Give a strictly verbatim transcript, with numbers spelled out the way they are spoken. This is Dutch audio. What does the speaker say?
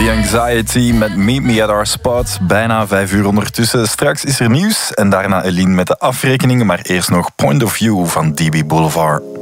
The Anxiety met Meet Me at Our Spot. Bijna vijf uur ondertussen. Straks is er nieuws en daarna Eline met de afrekeningen. Maar eerst nog Point of View van D B Boulevard.